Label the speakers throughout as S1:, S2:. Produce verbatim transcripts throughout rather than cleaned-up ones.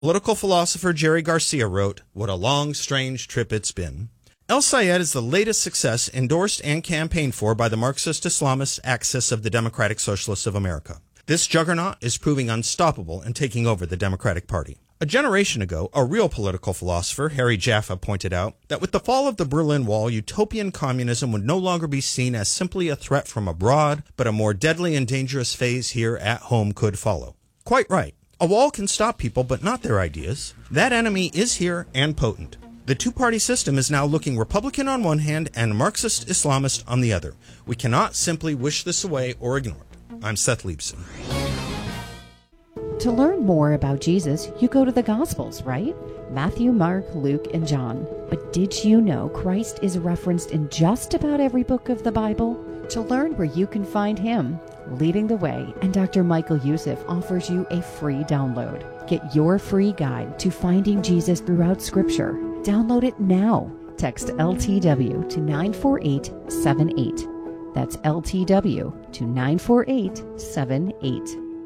S1: Political philosopher Jerry Garcia wrote, "What a long, strange trip it's been." El-Sayed is the latest success endorsed and campaigned for by the Marxist Islamist axis of the Democratic Socialists of America. This juggernaut is proving unstoppable and taking over the Democratic Party. A generation ago, a real political philosopher, Harry Jaffa, pointed out that with the fall of the Berlin Wall, utopian communism would no longer be seen as simply a threat from abroad, but a more deadly and dangerous phase here at home could follow. Quite right. A wall can stop people, but not their ideas. That enemy is here and potent. The two-party system is now looking Republican on one hand and Marxist Islamist on the other. We cannot simply wish this away or ignore it. I'm Seth Leibson.
S2: To learn more about Jesus, you go to the Gospels, right? Matthew, Mark, Luke, and John. But did you know Christ is referenced in just about every book of the Bible? To learn where you can find him, Leading the Way, and Doctor Michael Youssef offers you a free download. Get your free guide to finding Jesus throughout Scripture. Download it now. Text L T W to nine four eight seven eight. That's L T W to nine four eight seven eight.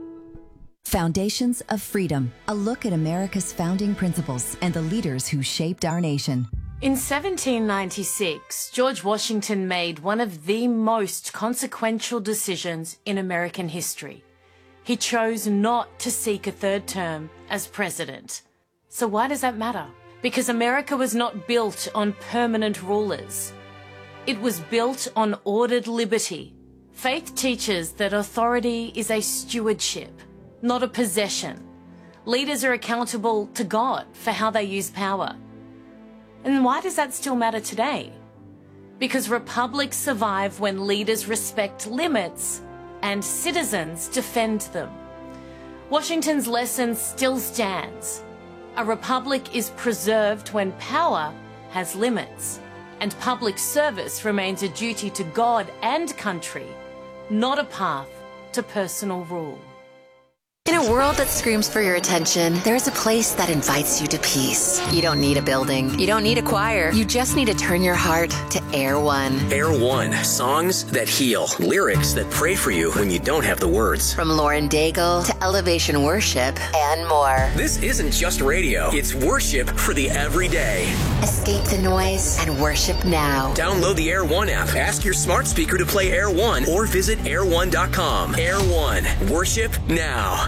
S3: Foundations of Freedom, a look at America's founding principles and the leaders who shaped our nation.
S4: In seventeen ninety-six, George Washington made one of the most consequential decisions in American history. He chose not to seek a third term as president. So why does that matter? Because America was not built on permanent rulers. It was built on ordered liberty. Faith teaches that authority is a stewardship, not a possession. Leaders are accountable to God for how they use power. And why does that still matter today? Because republics survive when leaders respect limits and citizens defend them. Washington's lesson still stands. A republic is preserved when power has limits, and public service remains a duty to God and country, not a path to personal rule.
S5: In a world that screams for your attention, there's a place that invites you to peace. You don't need a building. You don't need a choir. You just need to turn your heart to Air One.
S6: Air One, songs that heal, lyrics that pray for you when you don't have the words.
S5: From Lauren Daigle to Elevation Worship and more.
S6: This isn't just radio. It's worship for the everyday.
S5: Escape the noise and worship now.
S6: Download the Air One app. Ask your smart speaker to play Air One or visit air one dot com. Air One, worship now.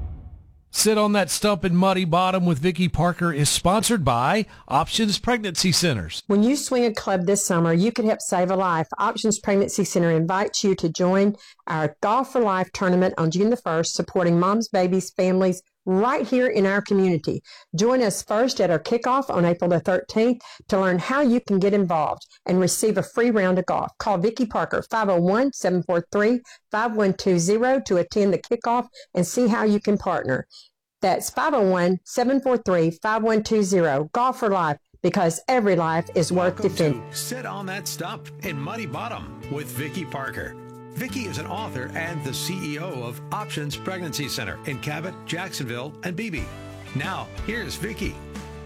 S7: Sit on That Stump in Muddy Bottom with Vicki Parker is sponsored by Options Pregnancy Centers.
S8: When you swing a club this summer, you could help save a life. Options Pregnancy Center invites you to join our Golf for Life tournament on June the first, supporting moms, babies, families right here in our community. Join us first at our kickoff on April the thirteenth to learn how you can get involved and receive a free round of golf. Call Vicki Parker, five oh one, seven four three, five one two zero to attend the kickoff and see how you can partner. That's five oh one, seven four three, five one two zero. Golf for Life, because every life is worth
S9: Welcome
S8: defending.
S9: to Sit on That Stump in Muddy Bottom with Vicki Parker. Vicki is an author and the C E O of Options Pregnancy Center in Cabot, Jacksonville, and Beebe. Now, here's Vicki.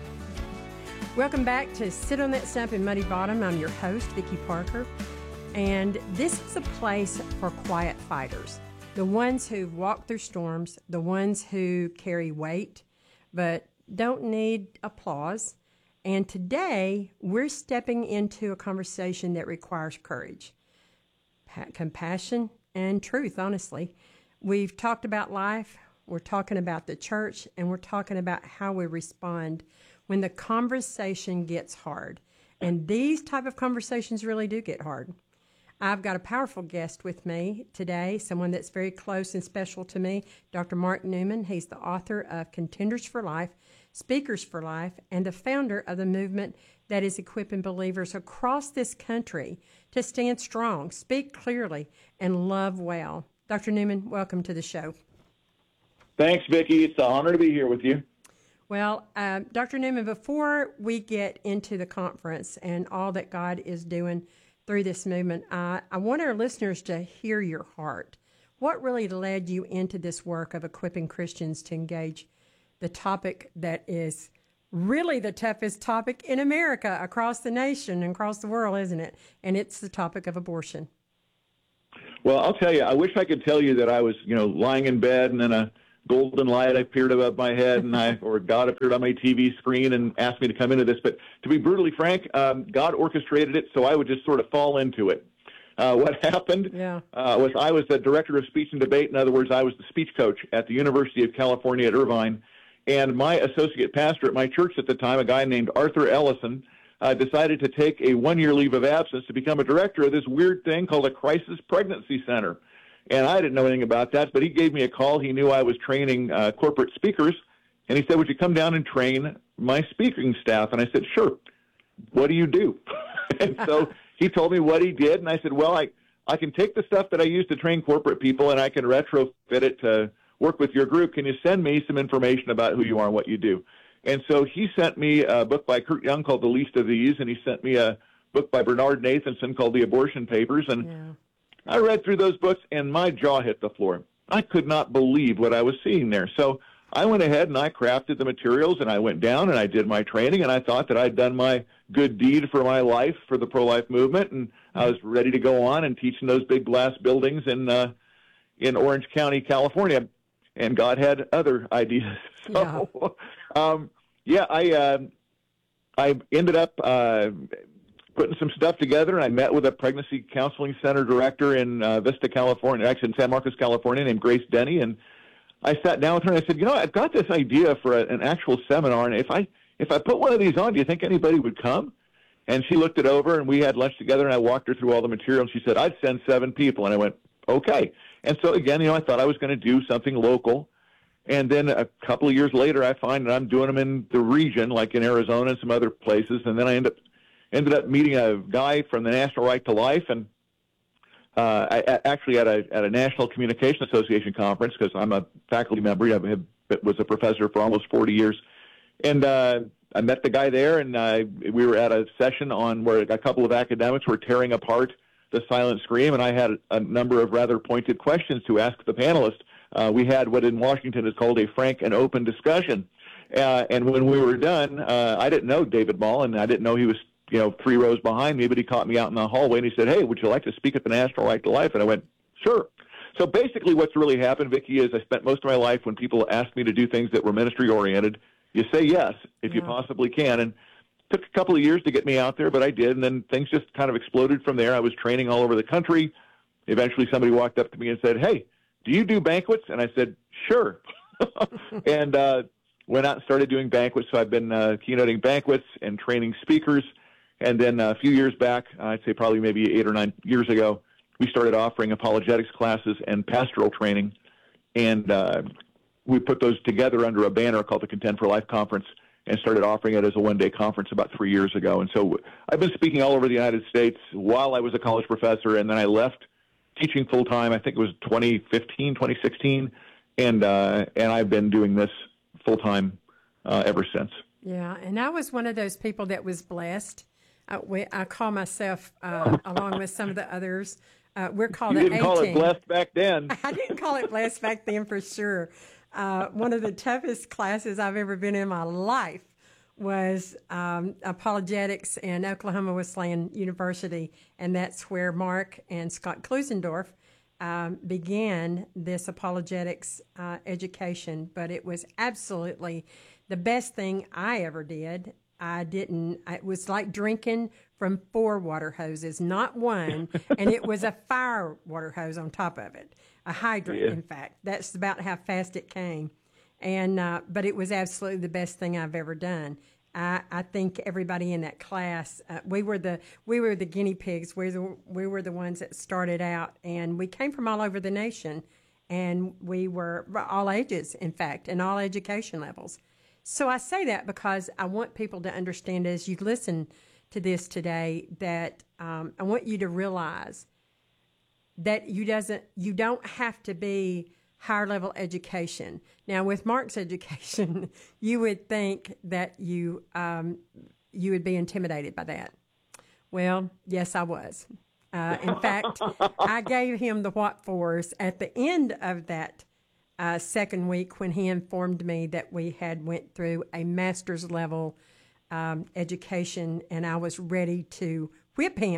S8: Welcome back to Sit on That Stump in Muddy Bottom. I'm your host, Vicki Parker. And this is a place for quiet fighters. The ones who've walked through storms, the ones who carry weight, but don't need applause. And today, we're stepping into a conversation that requires courage, compassion, and truth, honestly. We've talked about life, we're talking about the church, and we're talking about how we respond when the conversation gets hard. And these type of conversations really do get hard. I've got a powerful guest with me today, someone that's very close and special to me, Doctor Mark Newman. He's the author of Contenders for Life, Speakers for Life, and the founder of the movement that is equipping believers across this country to stand strong, speak clearly, and love well. Doctor Newman, welcome to the show.
S10: Thanks, Vicki. It's an honor to be here with you.
S8: Well, uh, Doctor Newman, before we get into the conference and all that God is doing through this movement, uh, I want our listeners to hear your heart. What really led you into this work of equipping Christians to engage the topic that is really the toughest topic in America, across the nation and across the world, isn't it? And it's the topic of abortion.
S10: Well, I'll tell you, I wish I could tell you that I was, you know, lying in bed and then a golden light appeared above my head, and I, or God appeared on my T V screen and asked me to come into this. But to be brutally frank, um, God orchestrated it, so I would just sort of fall into it. Uh, what happened
S8: yeah.
S10: uh, was I was the director of speech and debate. In other words, I was the speech coach at the University of California at Irvine. And my associate pastor at my church at the time, a guy named Arthur Ellison, uh, decided to take a one-year leave of absence to become a director of this weird thing called a crisis pregnancy center. And I didn't know anything about that, but he gave me a call. He knew I was training uh, corporate speakers. And he said, would you come down and train my speaking staff? And I said, sure. What do you do? And so he told me what he did, and I said, well, I, I can take the stuff that I use to train corporate people, and I can retrofit it to work with your group. Can you send me some information about who you are and what you do? And so he sent me a book by Kurt Young called The Least of These, and he sent me a book by Bernard Nathanson called The Abortion Papers. And yeah. I read through those books, and my jaw hit the floor. I could not believe what I was seeing there. So I went ahead and I crafted the materials, and I went down and I did my training, and I thought that I'd done my good deed for my life for the pro-life movement, and I was ready to go on and teach in those big glass buildings in uh, in Orange County, California. And God had other ideas. So, yeah, um, yeah I uh, I ended up uh, putting some stuff together, and I met with a pregnancy counseling center director in uh, Vista, California, actually in San Marcos, California, named Grace Denny, and I sat down with her and I said, you know, I've got this idea for a, an actual seminar, and if I if I put one of these on, do you think anybody would come? And she looked it over, and we had lunch together, and I walked her through all the material, and she said, I'd send seven people. And I went, okay. And so, again, you know, I thought I was going to do something local. And then a couple of years later, I find that I'm doing them in the region, like in Arizona and some other places. And then I end up, ended up meeting a guy from the National Right to Life, and uh, I, I actually at a, at a National Communication Association conference, because I'm a faculty member. I have, was a professor for almost forty years. And uh, I met the guy there, and uh, we were at a session on where a couple of academics were tearing apart the silent scream, and I had a number of rather pointed questions to ask the panelists. Uh, we had what in Washington is called a frank and open discussion. Uh, and when we were done, uh, I didn't know David Ball, and I didn't know he was, you know, three rows behind me, but he caught me out in the hallway, and he said, hey, would you like to speak at the National Right to Life? And I went, sure. So basically what's really happened, Vicki, is I spent most of my life when people asked me to do things that were ministry-oriented, you say yes if yeah. you possibly can. And it took a couple of years to get me out there, but I did, and then things just kind of exploded from there. I was training all over the country. Eventually somebody walked up to me and said, hey, do you do banquets? And I said, sure. and uh, went out and started doing banquets. So I've been uh, keynoting banquets and training speakers. And then uh, a few years back, I'd say probably maybe eight or nine years ago, we started offering apologetics classes and pastoral training. And uh, we put those together under a banner called the Contend for Life Conference and started offering it as a one-day conference about three years ago. And so I've been speaking all over the United States while I was a college professor, and then I left teaching full-time. I think it was twenty fifteen, twenty sixteen, and uh, and I've been doing this full-time uh, ever since.
S8: Yeah, and I was one of those people that was blessed. I, we, I call myself, uh, along with some of the others, uh, we're called
S10: you
S8: an
S10: didn't call it blessed back then.
S8: I didn't call it blessed back then for sure. Uh, one of the toughest classes I've ever been in my life was um, apologetics in Oklahoma Wesleyan University, and that's where Mark and Scott Klusendorf um, began this apologetics uh, education. But it was absolutely the best thing I ever did. I didn't, it was like drinking from four water hoses, not one, and it was a fire water hose on top of it, a hydrant, yeah. in fact. That's about how fast it came. And uh, but it was absolutely the best thing I've ever done. I, I think everybody in that class, uh, we were the we were the guinea pigs. We were the, we were the ones that started out, and we came from all over the nation, and we were all ages, in fact, and all education levels. So I say that because I want people to understand as you listen to this today that um, I want you to realize that you doesn't you don't have to be higher level education. Now, with Mark's education, you would think that you um, you would be intimidated by that. Well, yes, I was. Uh, in fact, I gave him the what fors at the end of that uh, second week when he informed me that we had went through a master's level um, education, and I was ready to whip him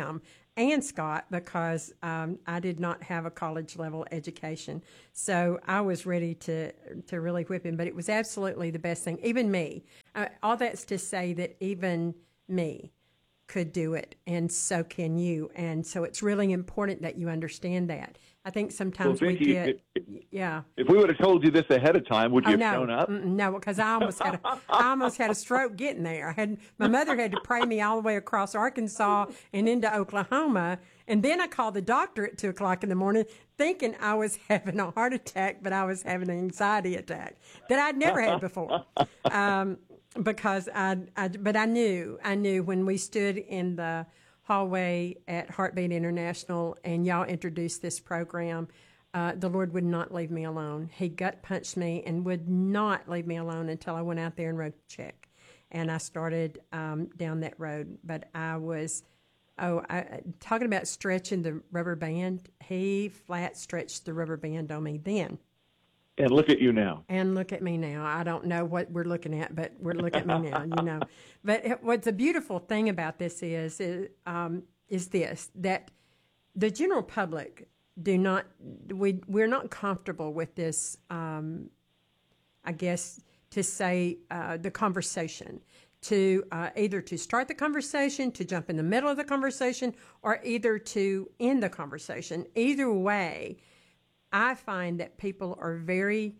S8: and Scott, because um, I did not have a college level education. So I was ready to to really whip him, but it was absolutely the best thing. Even me, uh, all that's to say that even me could do it, and so can you. And so it's really important that you understand that. I think sometimes
S10: well, Vicky,
S8: we get,
S10: if,
S8: yeah.
S10: If we would have told you this ahead of time, would you
S8: oh,
S10: have
S8: no.
S10: shown up?
S8: No, because I almost had a, I almost had a stroke getting there. I had my mother had to pray me all the way across Arkansas and into Oklahoma, and then I called the doctor at two o'clock in the morning, thinking I was having a heart attack, but I was having an anxiety attack that I'd never had before. Um, because I, I, but I knew, I knew when we stood in the hallway at Heartbeat International and y'all introduced this program, uh, the Lord would not leave me alone. He gut punched me and would not leave me alone until I went out there and wrote a check. And I started um, down that road. But I was, oh, I, talking about stretching the rubber band, he flat stretched the rubber band on me then.
S10: And look at you now.
S8: And look at me now. I don't know what we're looking at, but we're looking at me now, you know. But it, what's a beautiful thing about this is, is, um, is this, that the general public do not, we, we're not comfortable with this, um, I guess, to say uh, the conversation, to uh, either to start the conversation, to jump in the middle of the conversation, or either to end the conversation. Either way, I find that people are very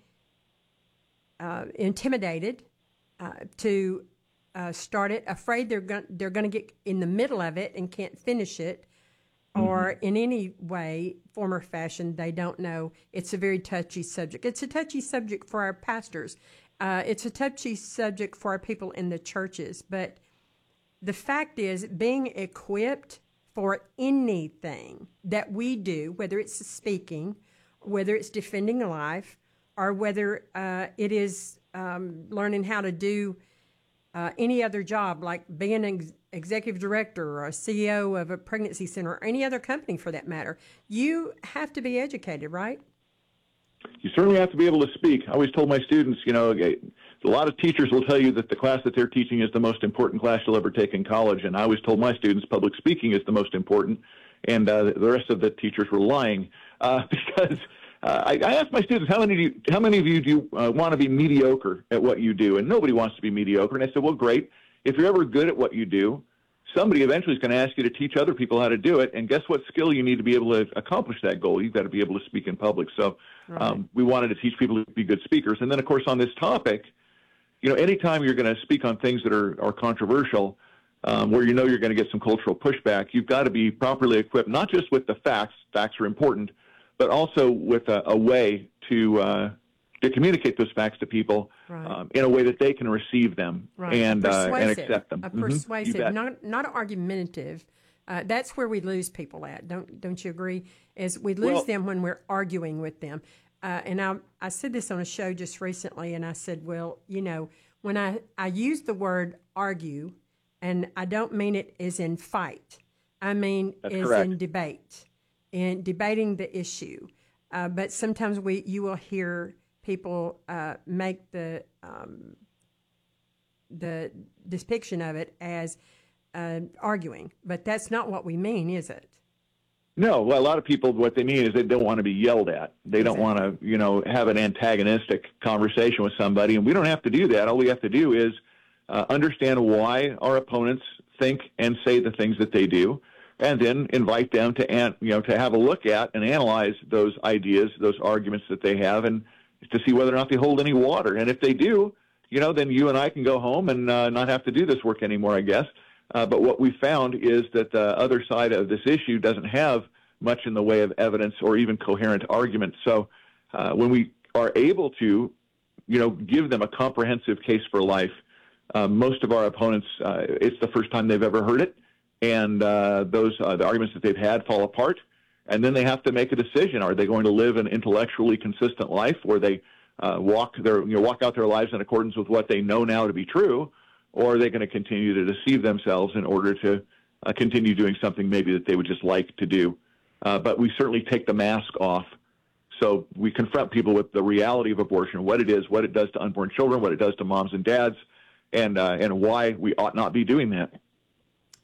S8: uh, intimidated uh, to uh, start it, afraid they're going they're going to get in the middle of it and can't finish it, mm-hmm. or in any way, form or fashion, they don't know. It's a very touchy subject. It's a touchy subject for our pastors. Uh, it's a touchy subject for our people in the churches. But the fact is, being equipped for anything that we do, whether it's speaking, whether it's defending life, or whether uh, it is um, learning how to do uh, any other job, like being an ex- executive director or a C E O of a pregnancy center or any other company for that matter, you have to be educated, right?
S10: You certainly have to be able to speak. I always told my students, you know, a lot of teachers will tell you that the class that they're teaching is the most important class you'll ever take in college, and I always told my students public speaking is the most important, and uh, the rest of the teachers were lying. Uh, because uh, I, I asked my students, how many, do you, how many of you do you uh, want to be mediocre at what you do? And nobody wants to be mediocre. And I said, well, great. If you're ever good at what you do, somebody eventually is going to ask you to teach other people how to do it. And guess what skill you need to be able to accomplish that goal? You've got to be able to speak in public. So right. um, we wanted to teach people to be good speakers. And then, of course, on this topic, you know, anytime you're going to speak on things that are, are controversial, um, where you know you're going to get some cultural pushback, you've got to be properly equipped, not just with the facts, facts are important, but also with a, a way to uh, to communicate those facts to people right. um, in a way that they can receive them right. and uh, and accept them.
S8: A persuasive, mm-hmm. not not argumentative. Uh, that's where we lose people at. Don't don't you agree? Is we lose well, them when we're arguing with them. Uh, and I I said this on a show just recently, and I said, well, you know, when I I use the word argue, and I don't mean it as in fight. I mean
S10: that's
S8: as
S10: correct.
S8: in debate. In debating the issue, uh, but sometimes we you will hear people uh, make the um, the depiction of it as uh, arguing, but that's not what we mean, is it?
S10: No, well, a lot of people, what they mean is they don't want to be yelled at. They
S8: exactly.
S10: don't want to, you know, have an antagonistic conversation with somebody, and we don't have to do that. All we have to do is uh, understand why our opponents think and say the things that they do, and then invite them to, an, you know, to have a look at and analyze those ideas, those arguments that they have, and to see whether or not they hold any water. And if they do, you know, then you and I can go home and uh, not have to do this work anymore, I guess. Uh, but what we found is that the other side of this issue doesn't have much in the way of evidence or even coherent argument. So uh, when we are able to, you know, give them a comprehensive case for life, uh, most of our opponents, uh, it's the first time they've ever heard it. And uh, those uh, the arguments that they've had fall apart, and then they have to make a decision: are they going to live an intellectually consistent life, where they uh, walk their you know walk out their lives in accordance with what they know now to be true, or are they going to continue to deceive themselves in order to uh, continue doing something maybe that they would just like to do? Uh, but we certainly take the mask off, so we confront people with the reality of abortion, what it is, what it does to unborn children, what it does to moms and dads, and uh, and why we ought not be doing that.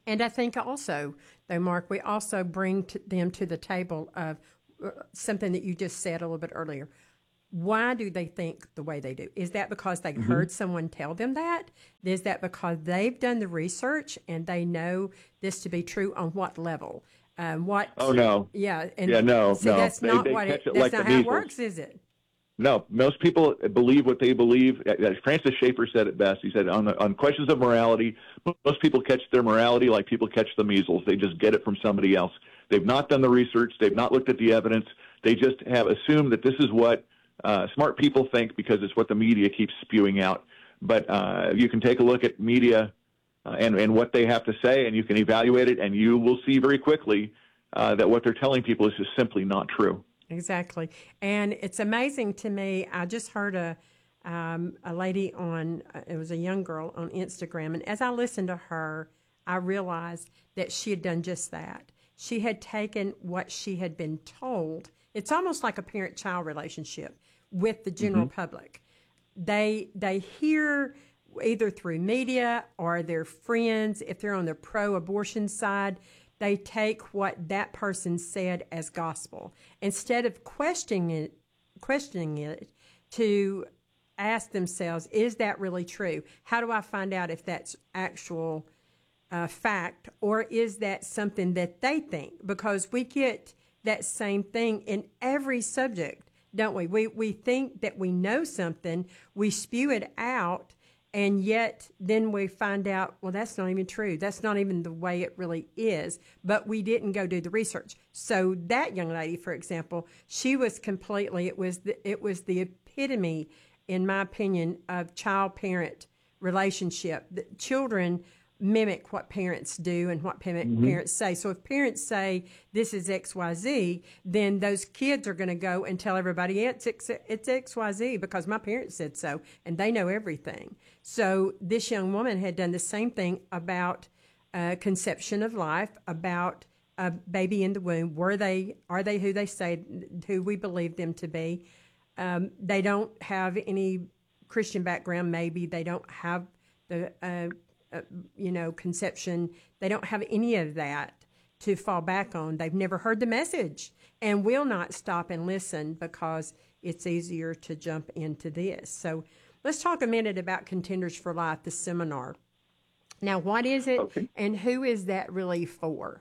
S8: And I think also, though, Mark, we also bring to them to the table of uh, something that you just said a little bit earlier. Why do they think the way they do? Is that because they mm-hmm. heard someone tell them that? Is that because they've done the research and they know this to be true on what level? Um, what?
S10: Oh no.
S8: Yeah. And
S10: yeah. No.
S8: see,
S10: no.
S8: That's
S10: they,
S8: not
S10: they
S8: what it.
S10: it
S8: That's
S10: like
S8: not how
S10: measles.
S8: it works, is it?
S10: No. Most people believe what they believe. Francis Schaeffer said it best. He said on the, on questions of morality, most people catch their morality like people catch the measles. They just get it from somebody else. They've not done the research. They've not looked at the evidence. They just have assumed that this is what uh, smart people think because it's what the media keeps spewing out. But uh, you can take a look at media uh, and, and what they have to say, and you can evaluate it, and you will see very quickly uh, that what they're telling people is just simply not true.
S8: Exactly. And it's amazing to me. I just heard a um, a lady on, uh, it was a young girl on Instagram, and as I listened to her, I realized that she had done just that. She had taken what she had been told. It's almost like a parent-child relationship with the general mm-hmm. public. They they hear either through media or their friends, if they're on the pro-abortion side, they take what that person said as gospel. Instead of questioning it, questioning it to ask themselves, is that really true? How do I find out if that's actual uh, fact, or is that something that they think? Because we get that same thing in every subject, don't we? We we think that we know something, we spew it out, and yet then we find out, well, that's not even true. That's not even the way it really is. But we didn't go do the research. So that young lady, for example, she was completely, it was the, it was the epitome, in my opinion, of child-parent relationship. The children mimic what parents do and what parent, mm-hmm. parents say. So if parents say this is X Y Z, then those kids are going to go and tell everybody it's, it's, it's X Y Z because my parents said so, and they know everything. So this young woman had done the same thing about uh, conception of life, about a baby in the womb. Were they, are they who they say, who we believe them to be? Um, they don't have any Christian background, maybe. They don't have the... Uh, Uh, you know, conception. They don't have any of that to fall back on. They've never heard the message and will not stop and listen because it's easier to jump into this. So let's talk a minute about Contenders for Life, the seminar. Now, what is it okay. and who is that really for?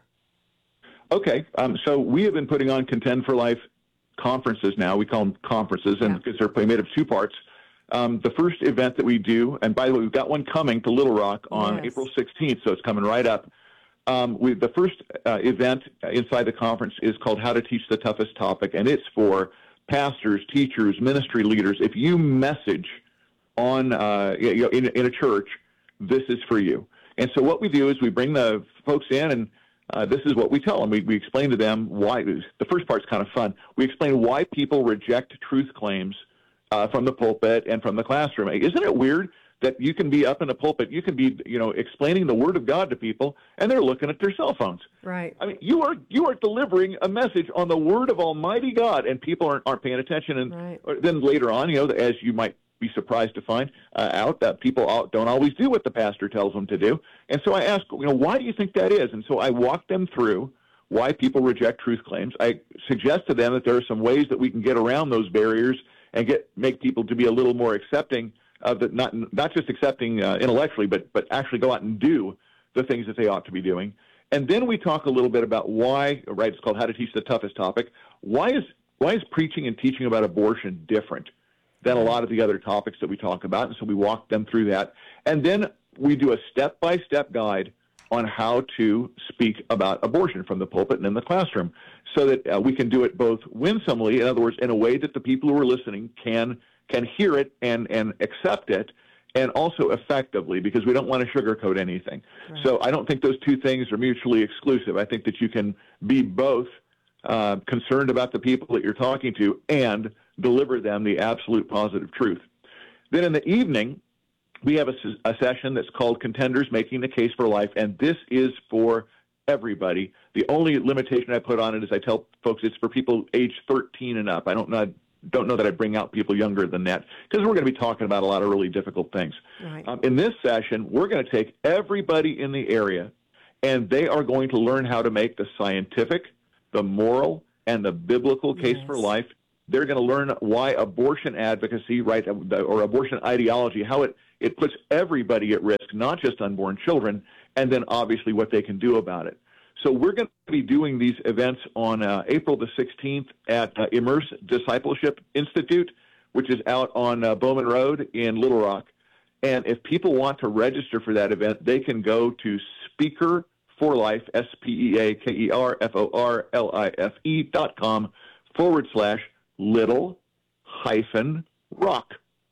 S10: Okay. Um, so we have been putting on Contend for Life conferences now. We call them conferences, and because yeah. they're made of two parts. Um, the first event that we do, and by the way, we've got one coming to Little Rock on yes. April sixteenth, so it's coming right up. Um, we, the first uh, event inside the conference is called How to Teach the Toughest Topic, and it's for pastors, teachers, ministry leaders. If you message on uh, you know, in, in a church, this is for you. And so what we do is we bring the folks in, and uh, this is what we tell them. We, we explain to them why. The first part's kind of fun. We explain why people reject truth claims Uh, from the pulpit and from the classroom. Isn't it weird that you can be up in the pulpit, you can be, you know, explaining the Word of God to people, and they're looking at their cell phones?
S8: Right.
S10: I mean, you are you are delivering a message on the Word of Almighty God, and people aren't aren't paying attention. And
S8: right.
S10: then later on, you know, as you might be surprised to find uh, out, that people don't always do what the pastor tells them to do. And so I ask, you know, why do you think that is? And so I walk them through why people reject truth claims. I suggest to them that there are some ways that we can get around those barriers and get make people to be a little more accepting of the, not not just accepting uh, intellectually, but but actually go out and do the things that they ought to be doing. And then we talk a little bit about why, right? It's called How to Teach the Toughest Topic. Why is why is preaching and teaching about abortion different than a lot of the other topics that we talk about? And so we walk them through that, and then we do a step-by-step guide on how to speak about abortion from the pulpit and in the classroom, so that uh, we can do it both winsomely, in other words, in a way that the people who are listening can can hear it and, and accept it, and also effectively, because we don't want to sugarcoat anything. Right. So I don't think those two things are mutually exclusive. I think that you can be both uh, concerned about the people that you're talking to and deliver them the absolute positive truth. Then in the evening, we have a, a session that's called Contenders Making the Case for Life, and this is for everybody. The only limitation I put on it is I tell folks it's for people age thirteen and up. I don't know, don't know that I bring out people younger than that, because we're going to be talking about a lot of really difficult things.
S8: Right.
S10: Um, in this session, we're going to take everybody in the area and they are going to learn how to make the scientific, the moral, and the biblical case
S8: Yes.
S10: for life. They're going to learn why abortion advocacy, right, or abortion ideology, how it, it puts everybody at risk, not just unborn children, and then obviously what they can do about it. So we're going to be doing these events on uh, April the sixteenth at uh, Immerse Discipleship Institute, which is out on uh, Bowman Road in Little Rock. And if people want to register for that event, they can go to Speaker for Life, S P E A K E R F O R L I F E dot com forward slash little hyphen rock.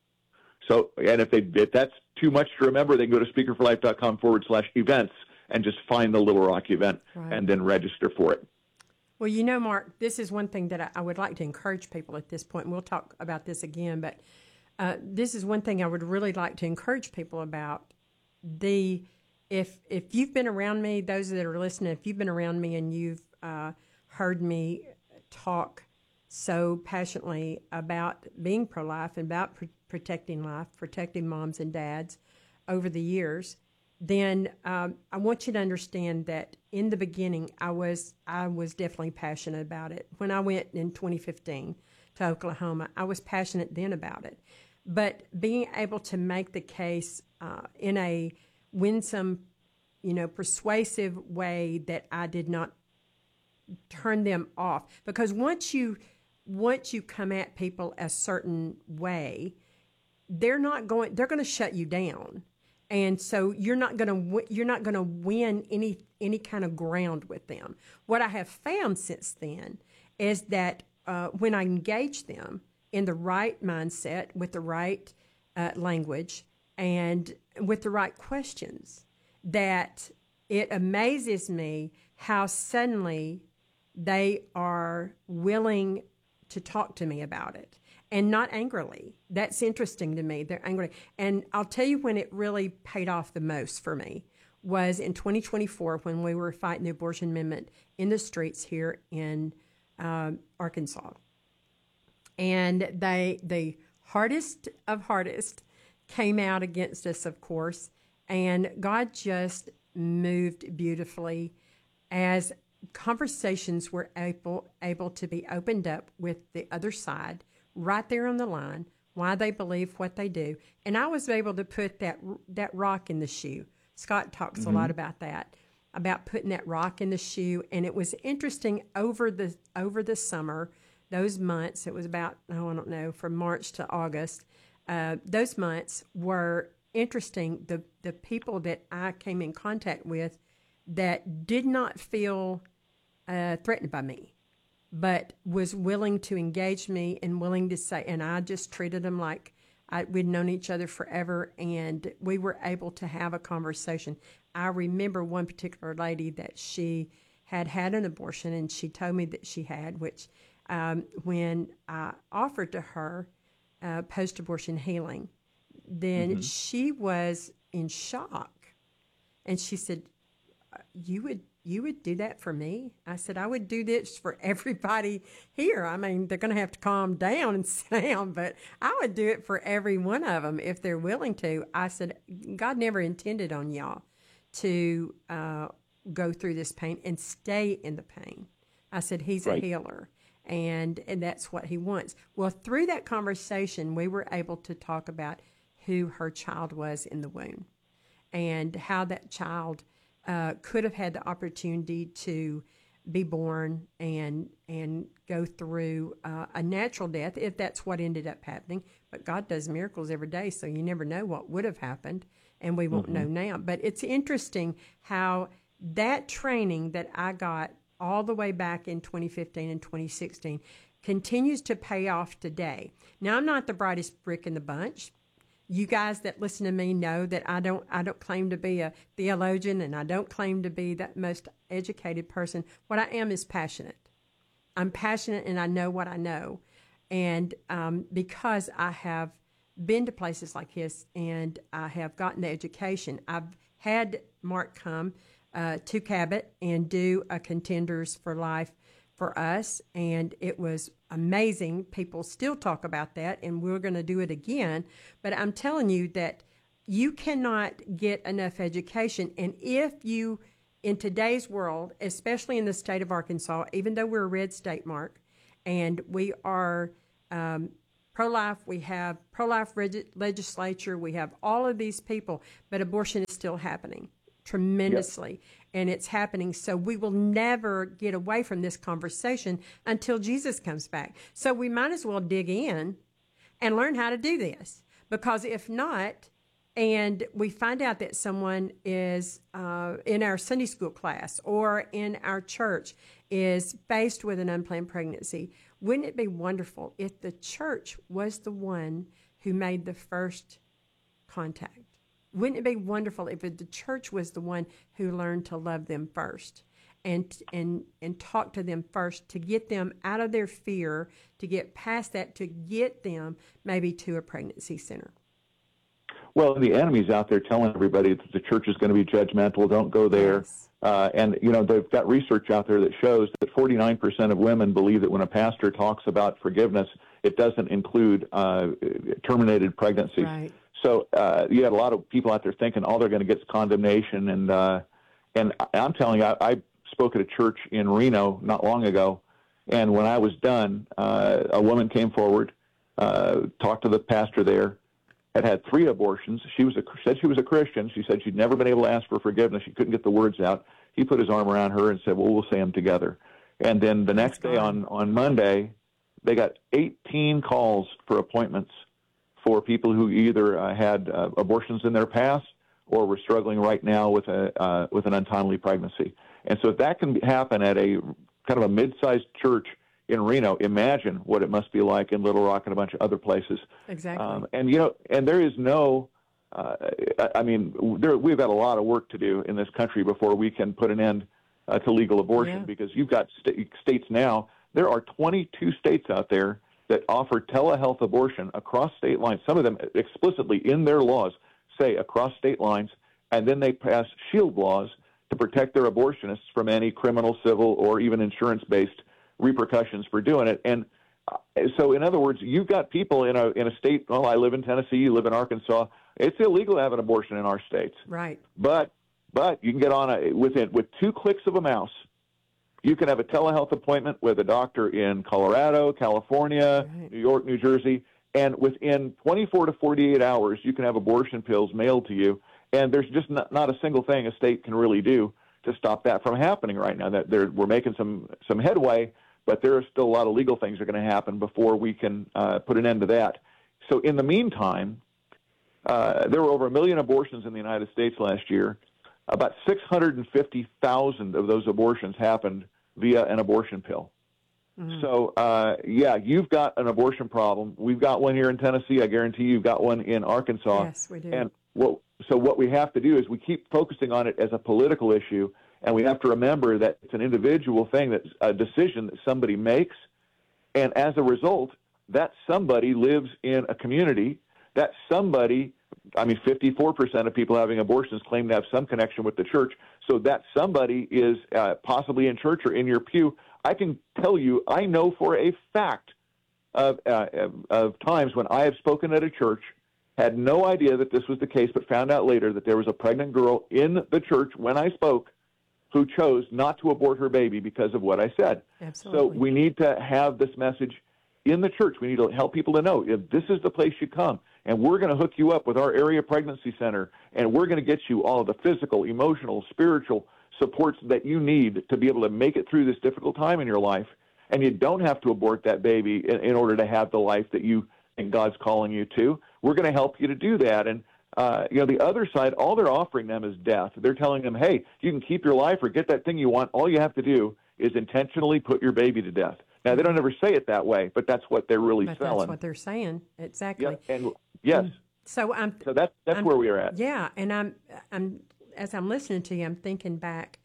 S10: So, and if they if that's too much to remember, they can go to speakerforlife.com forward slash events and just find the Little Rock event
S8: Right.
S10: and then register for it.
S8: Well, you know, Mark, this is one thing that I, I would like to encourage people at this point, and we'll talk about this again, but uh, this is one thing I would really like to encourage people about. The if if you've been around me, those that are listening, if you've been around me and you've uh, heard me talk so passionately about being pro-life and about pr- protecting life, protecting moms and dads over the years, then um, I want you to understand that in the beginning, I was I was definitely passionate about it. When I went in twenty fifteen to Oklahoma, I was passionate then about it. But being able to make the case uh, in a winsome, you know, persuasive way that I did not turn them off, because once you once you come at people a certain way, they're not going. They're going to shut you down. And so you're not going to you're not going to win any any kind of ground with them. What I have found since then is that uh, when I engage them in the right mindset, with the right uh, language, and with the right questions, that it amazes me how suddenly they are willing to talk to me about it. And not angrily. That's interesting to me. They're angry. And I'll tell you when it really paid off the most for me was in twenty twenty-four when we were fighting the abortion amendment in the streets here in um, Arkansas. And they, the hardest of hardest came out against us, of course. And God just moved beautifully as conversations were able, able to be opened up with the other side, right there on the line, why they believe what they do. And I was able to put that that rock in the shoe. Scott talks mm-hmm. a lot about that, about putting that rock in the shoe. And it was interesting over the over the summer, those months, it was about, oh, I don't know, from March to August, uh, those months were interesting. The, the people that I came in contact with that did not feel uh, threatened by me, but was willing to engage me and willing to say, and I just treated them like I, we'd known each other forever, and we were able to have a conversation. I remember one particular lady that she had had an abortion, and she told me that she had, which um, when I offered to her uh, post-abortion healing, then mm-hmm. she was in shock, and she said, you would you would do that for me? I said, I would do this for everybody here. I mean, they're going to have to calm down and sit down, but I would do it for every one of them if they're willing to. I said, God never intended on y'all to uh, go through this pain and stay in the pain. I said, he's right. a healer, and, and that's what he wants. Well, through that conversation, we were able to talk about who her child was in the womb and how that child Uh, could have had the opportunity to be born and and go through uh, a natural death if that's what ended up happening. But God does miracles every day, so you never know what would have happened, and we won't mm-hmm. know now. But it's interesting how that training that I got all the way back in twenty fifteen and twenty sixteen continues to pay off today. Now, I'm not the brightest brick in the bunch. You guys that listen to me know that I don't I don't claim to be a theologian, and I don't claim to be the most educated person. What I am is passionate. I'm passionate, and I know what I know. And um, because I have been to places like this and I have gotten the education, I've had Mark come uh, to Cabot and do a Contenders for Life for us, and it was amazing. People still talk about that, and we're going to do it again. But I'm telling you that you cannot get enough education, and if you in today's world, especially in the state of Arkansas, even though we're a red state, Mark, and we are um, pro-life, we have pro-life reg- legislature, we have all of these people, but abortion is still happening tremendously, yep. and it's happening. So we will never get away from this conversation until Jesus comes back. So we might as well dig in and learn how to do this, because if not, and we find out that someone is uh, in our Sunday school class or in our church is faced with an unplanned pregnancy, wouldn't it be wonderful if the church was the one who made the first contact? Wouldn't it be wonderful if the church was the one who learned to love them first and and and talk to them first to get them out of their fear, to get past that, to get them maybe to a pregnancy center?
S10: Well, the enemy's out there telling everybody that the church is going to be judgmental. Don't go there. Yes. Uh, and, you know, they've got research out there that shows that forty-nine percent of women believe that when a pastor talks about forgiveness, it doesn't include uh, terminated pregnancies.
S8: Right.
S10: So uh, you had a lot of people out there thinking all they're going to get is condemnation. And, uh, and I'm telling you, I, I spoke at a church in Reno not long ago, and when I was done, uh, a woman came forward, uh, talked to the pastor there, had had three abortions. She was a, said she was a Christian. She said she'd never been able to ask for forgiveness. She couldn't get the words out. He put his arm around her and said, well, we'll say them together. And then the next day on, on Monday, they got eighteen calls for appointments for people who either uh, had uh, abortions in their past or were struggling right now with a uh, with an untimely pregnancy. And so if that can happen at a kind of a mid-sized church in Reno, imagine what it must be like in Little Rock and a bunch of other places.
S8: Exactly.
S10: Um, and, you know, and there is no, uh, I mean, there, we've got a lot of work to do in this country before we can put an end uh, to legal abortion,
S8: yeah.
S10: because you've got st- states now, there are twenty-two states out there that offer telehealth abortion across state lines. Some of them explicitly in their laws say across state lines, and then they pass shield laws to protect their abortionists from any criminal, civil, or even insurance-based repercussions for doing it. And uh, so, in other words, you've got people in a in a state. Well, I live in Tennessee. You live in Arkansas. It's illegal to have an abortion in our states.
S8: Right.
S10: But but you can get on a within with two clicks of a mouse. You can have a telehealth appointment with a doctor in Colorado, California, right. New York, New Jersey, and within twenty-four to forty-eight hours, you can have abortion pills mailed to you. And there's just not, not a single thing a state can really do to stop that from happening right now. That we're making some some headway, but there are still a lot of legal things that are going to happen before we can uh, put an end to that. So in the meantime, uh, there were over a million abortions in the United States last year. About six hundred fifty thousand of those abortions happened via an abortion pill. Mm-hmm. So, uh, yeah, you've got an abortion problem. We've got one here in Tennessee. I guarantee you've got one in Arkansas.
S8: Yes, we do.
S10: And what, so what we have to do is we keep focusing on it as a political issue, and we have to remember that it's an individual thing, that's a decision that somebody makes, and as a result, that somebody lives in a community, that somebody, I mean, fifty-four percent of people having abortions claim to have some connection with the church, so that somebody is uh, possibly in church or in your pew. I can tell you, I know for a fact of, uh, of times when I have spoken at a church, had no idea that this was the case, but found out later that there was a pregnant girl in the church when I spoke who chose not to abort her baby because of what I said.
S8: Absolutely.
S10: So we need to have this message in the church. We need to help people to know if this is the place you come, and we're going to hook you up with our area pregnancy center, and we're going to get you all of the physical, emotional, spiritual supports that you need to be able to make it through this difficult time in your life. And you don't have to abort that baby in, in order to have the life that you think God's calling you to. We're going to help you to do that. And, uh, you know, the other side, all they're offering them is death. They're telling them, hey, you can keep your life or get that thing you want. All you have to do is intentionally put your baby to death. Now, they don't ever say it that way, but that's what they're really
S8: but
S10: selling.
S8: That's what they're saying. Exactly.
S10: Yeah, and yes.
S8: So I'm.
S10: So that's that's
S8: I'm,
S10: where we are at.
S8: Yeah, and I'm I'm as I'm listening to you, I'm thinking back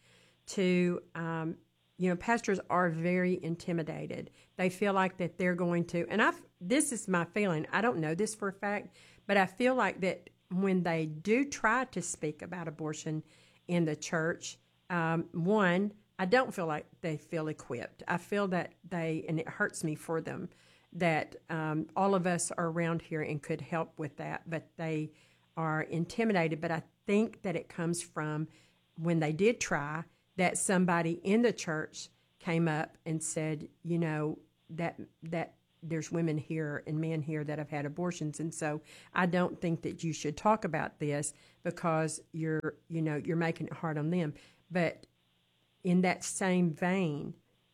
S8: to um, you know, pastors are very intimidated. They feel like that they're going to, and I this is my feeling. I don't know this for a fact, but I feel like that when they do try to speak about abortion in the church, um, one, I don't feel like they feel equipped. I feel that they, and it hurts me for them, that um, all of us are around here and could help with that, but they are intimidated. But I think that it comes from when they did try, that somebody in the church came up and said, you know, that that there's women here and men here that have had abortions, and so I don't think that you should talk about this because you're, you know, you're making it hard on them. But in that same vein,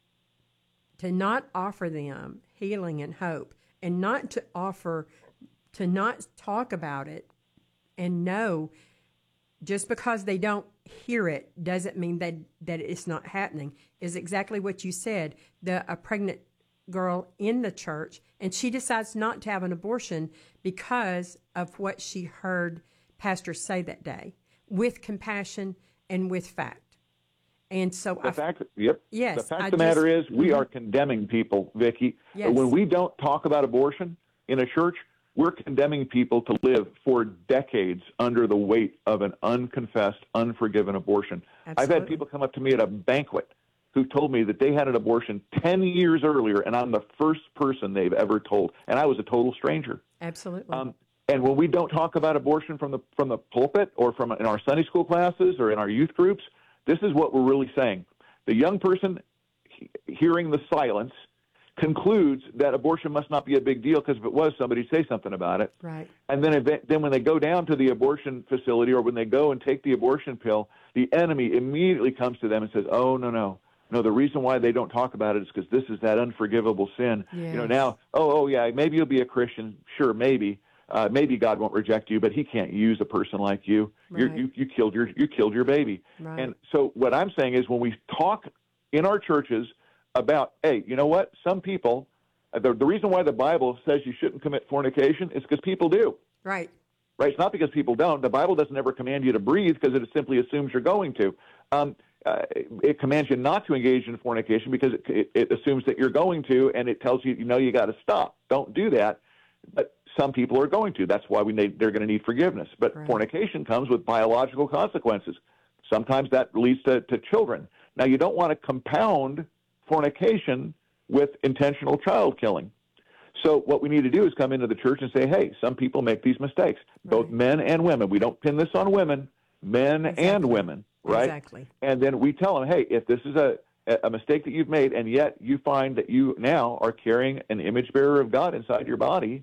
S8: to not offer them healing and hope, and not to offer, to not talk about it, and know just because they don't hear it doesn't mean that that it's not happening, is exactly what you said. The a pregnant girl in the church, and she decides not to have an abortion because of what she heard pastors say that day, with compassion and with fact. And so
S10: the
S8: I,
S10: fact, yep.
S8: Yes,
S10: the fact
S8: I
S10: of the matter
S8: just,
S10: is we
S8: mm-hmm.
S10: are condemning people, Vicki.
S8: Yes.
S10: When we don't talk about abortion in a church, we're condemning people to live for decades under the weight of an unconfessed, unforgiven abortion.
S8: Absolutely.
S10: I've had people come up to me at a banquet who told me that they had an abortion ten years earlier, and I'm the first person they've ever told, and I was a total stranger.
S8: Absolutely.
S10: Um, and when we don't talk about abortion from the from the pulpit or from in our Sunday school classes or in our youth groups, this is what we're really saying. The young person he, hearing the silence concludes that abortion must not be a big deal because if it was, somebody'd say something about it.
S8: Right.
S10: And then, if, then when they go down to the abortion facility or when they go and take the abortion pill, the enemy immediately comes to them and says, oh, no, no. No, the reason why they don't talk about it is because this is that unforgivable sin.
S8: Yes.
S10: You know, now, oh, oh, yeah, maybe you'll be a Christian. Sure, maybe. Uh, maybe God won't reject you, but he can't use a person like you.
S8: Right.
S10: You're, you you killed your you killed your baby.
S8: Right.
S10: And so what I'm saying is when we talk in our churches about, hey, you know what? Some people, the, the reason why the Bible says you shouldn't commit fornication is because people do.
S8: Right.
S10: Right? It's not because people don't. The Bible doesn't ever command you to breathe because it simply assumes you're going to. Um, uh, it commands you not to engage in fornication because it, it, it assumes that you're going to, and it tells you, you know, you got to stop. Don't do that. But some people are going to. That's why we need, they're going to need forgiveness. But
S8: right.
S10: fornication comes with biological consequences. Sometimes that leads to, to children. Now, you don't want to compound fornication with intentional child killing. So what we need to do is come into the church and say, hey, some people make these mistakes, right. both men and women. We don't pin this on women, men
S8: exactly.
S10: and women, right?
S8: Exactly.
S10: And then we tell them, hey, if this is a, a mistake that you've made and yet you find that you now are carrying an image bearer of God inside your body,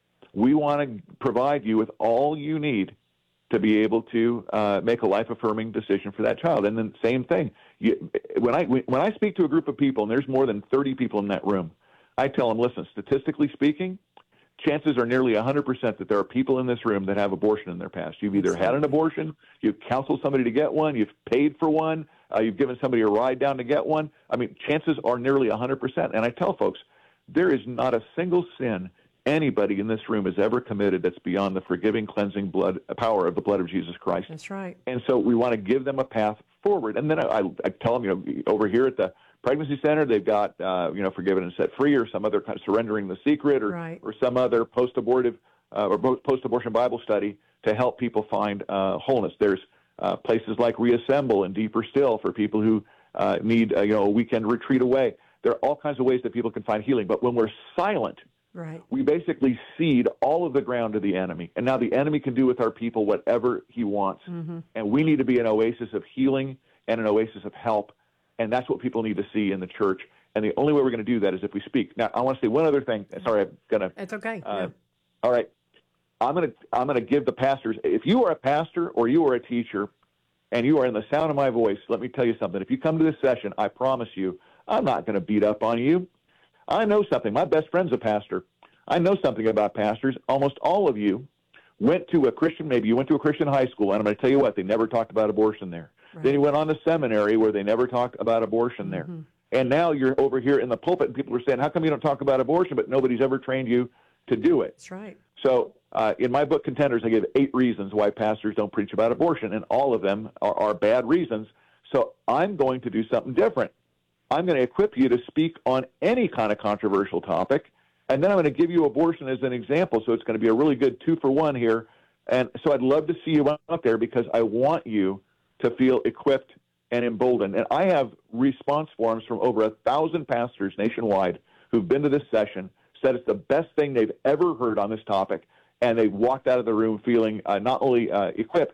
S10: we want to provide you with all you need to be able to uh, make a life-affirming decision for that child. And then same thing. You, when I when I speak to a group of people, and there's more than thirty people in that room, I tell them, listen, statistically speaking, chances are nearly one hundred percent that there are people in this room that have abortion in their past. You've either had an abortion, you've counseled somebody to get one, you've paid for one, uh, you've given somebody a ride down to get one. I mean, chances are nearly one hundred percent. And I tell folks, there is not a single sin anybody in this room has ever committed that's beyond the forgiving, cleansing blood power of the blood of Jesus Christ.
S8: That's right.
S10: And so we want to give them a path forward. And then I, I tell them, you know, over here at the pregnancy center, they've got, uh, you know, Forgiven and Set Free or some other kind of Surrendering the Secret or,
S8: right.
S10: or some other post-abortive uh, or post-abortion Bible study to help people find uh, wholeness. There's uh, places like Reassemble and Deeper Still for people who uh, need, uh, you know, a weekend retreat away. There are all kinds of ways that people can find healing. But when we're silent,
S8: right.
S10: we basically cede all of the ground to the enemy. And now the enemy can do with our people whatever he wants.
S8: Mm-hmm.
S10: And we need to be an oasis of healing and an oasis of help. And that's what people need to see in the church. And the only way we're going to do that is if we speak. Now, I want to say one other thing. Sorry, I'm going to.
S8: It's okay.
S10: Uh,
S8: yeah.
S10: All right. I'm going to I'm going to give the pastors, if you are a pastor or you are a teacher and you are in the sound of my voice, let me tell you something. If you come to this session, I promise you, I'm not going to beat up on you. I know something. My best friend's a pastor. I know something about pastors. Almost all of you went to a Christian, maybe you went to a Christian high school, and I'm going to tell you what, they never talked about abortion there. Right. Then you went on to seminary where they never talked about abortion there.
S8: Mm-hmm.
S10: And now you're over here in the pulpit, and people are saying, how come you don't talk about abortion, but nobody's ever trained you to do it?
S8: That's right.
S10: So uh, in my book, Contenders, I give eight reasons why pastors don't preach about abortion, and all of them are, are bad reasons. So I'm going to do something different. I'm going to equip you to speak on any kind of controversial topic, and then I'm going to give you abortion as an example, so it's going to be a really good two-for-one here. And so I'd love to see you out there because I want you to feel equipped and emboldened. And I have response forms from over a thousand pastors nationwide who've been to this session, said it's the best thing they've ever heard on this topic, and they've walked out of the room feeling uh, not only uh, equipped,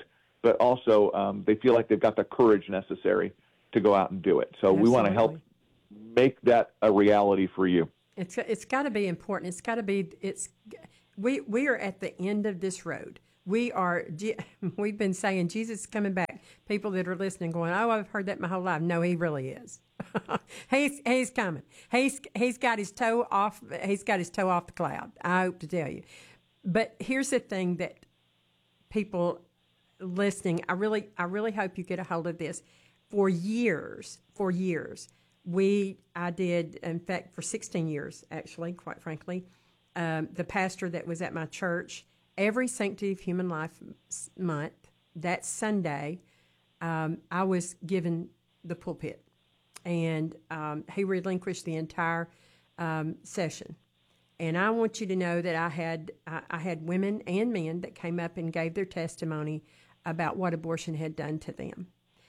S10: but also um, they feel like they've got the courage necessary to go out and do it. So
S8: Absolutely.
S10: we want to help make that a reality for you.
S8: It's it's got to be important. It's got to be. It's we we are at the end of this road. We are. We've been saying Jesus is coming back. People that are listening, going, "Oh, I've heard that my whole life." No, he really is. he's he's coming. He's he's got his toe off. He's got his toe off the cloud. I hope to tell you. But here's the thing that people listening, I really I really hope you get a hold of this. For years, for years, we I did. In fact, for sixteen years, actually, quite frankly, um, the pastor that was at my church. Every Sanctity of Human Life month, that Sunday, um, I was given the pulpit, and um, he relinquished the entire um, session. And I want you to know that I had I, I had women and men that came up and gave their testimony about what abortion had done to them.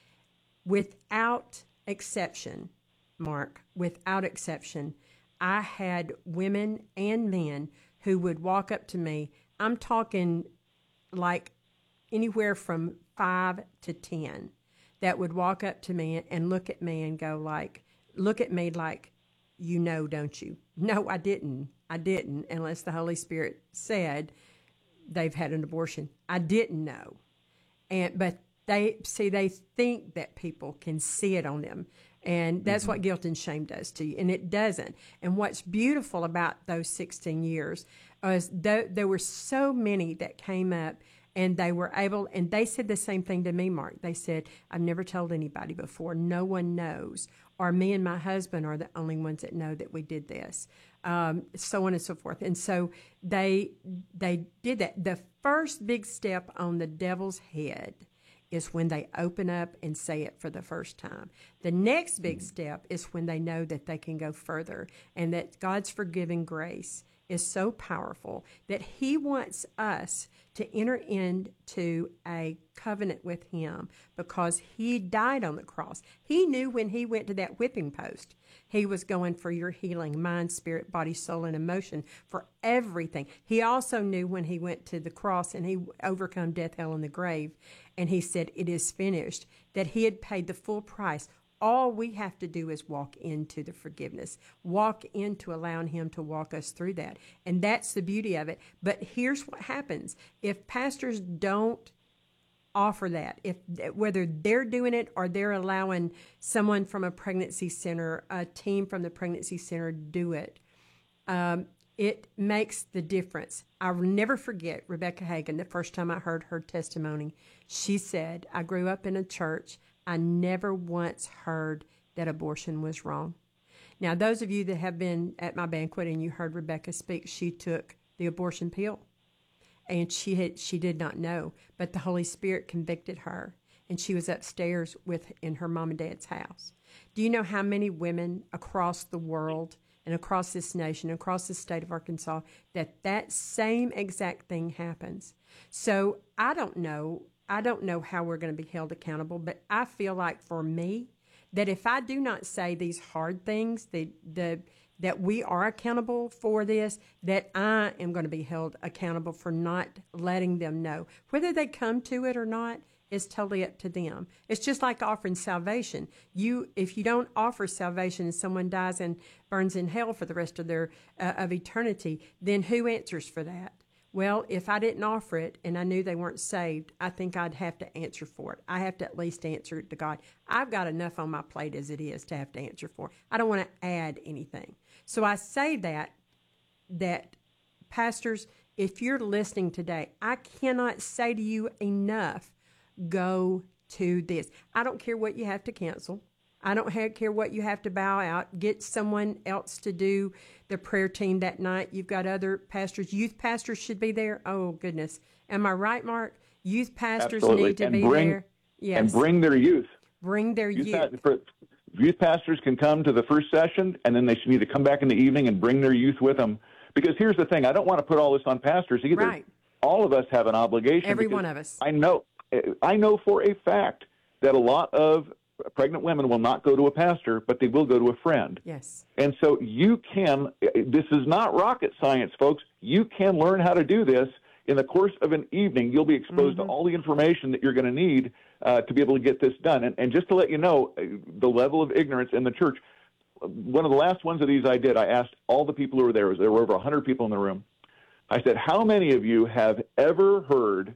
S8: Without exception, Mark, without exception, I had women and men who would walk up to me. I'm talking like anywhere from five to ten that would walk up to me and look at me and go like, look at me like, you know, don't you? No, I didn't. I didn't, unless the Holy Spirit said they've had an abortion. I didn't know. And but they see, they think that people can see it on them. And that's mm-hmm. what guilt and shame does to you, and it doesn't. And what's beautiful about those sixteen years is th- there were so many that came up, and they were able, and they said the same thing to me, Mark. They said, I've never told anybody before. No one knows. Or me and my husband are the only ones that know that we did this, um, so on and so forth. And so they they did that. The first big step on the devil's head is when they open up and say it for the first time. The next big step is when they know that they can go further, and that God's forgiving grace is so powerful that he wants us to enter into a covenant with him because he died on the cross. He knew when he went to that whipping post, he was going for your healing, mind, spirit, body, soul, and emotion, for everything. He also knew when he went to the cross and he overcome death, hell, and the grave, and he said, it is finished, that he had paid the full price. All we have to do is walk into the forgiveness, walk into allowing him to walk us through that. And that's the beauty of it. But here's what happens. If pastors don't offer that, if whether they're doing it or they're allowing someone from a pregnancy center, a team from the pregnancy center do it, um, it makes the difference. I'll never forget Rebecca Hagan, the first time I heard her testimony. She said, I grew up in a church. I never once heard that abortion was wrong. Now, those of you that have been at my banquet and you heard Rebecca speak, she took the abortion pill, and she had she did not know, but the Holy Spirit convicted her, and she was upstairs with in her mom and dad's house. Do you know how many women across the world and across this nation, across the state of Arkansas, that that same exact thing happens? So I don't know. I don't know how we're going to be held accountable, but I feel like for me, that if I do not say these hard things, the, the, that we are accountable for this, that I am going to be held accountable for not letting them know. Whether they come to it or not is totally up to them. It's just like offering salvation. You, if you don't offer salvation and someone dies and burns in hell for the rest of their uh, of eternity, then who answers for that? Well, if I didn't offer it and I knew they weren't saved, I think I'd have to answer for it. I have to at least answer it to God. I've got enough on my plate as it is to have to answer for. I don't want to add anything. So I say that, that pastors, if you're listening today, I cannot say to you enough, go to this. I don't care what you have to cancel. I don't have, care what you have to bow out. Get someone else to do the prayer team that night. You've got other pastors. Youth pastors should be there. Oh, goodness. Am I right, Mark? Youth pastors
S10: Absolutely.
S8: need to
S10: and
S8: be
S10: bring,
S8: there. Yes.
S10: And bring their youth.
S8: Bring their
S10: youth.
S8: Youth.
S10: Pa- youth pastors can come to the first session, and then they should need to come back in the evening and bring their youth with them. Because here's the thing. I don't want to put all this on pastors either.
S8: Right.
S10: All of us have an obligation.
S8: Every one of us.
S10: I know, I know for a fact that a lot of pregnant women will not go to a pastor, but they will go to a friend.
S8: Yes.
S10: And so you can, this is not rocket science, folks. You can learn how to do this in the course of an evening, you'll be exposed
S8: Mm-hmm.
S10: to all the information that you're going to need uh, to be able to get this done. And, and just to let you know, uh, the level of ignorance in the church, one of the last ones of these I did, I asked all the people who were there, there were over one hundred people in the room. I said, how many of you have ever heard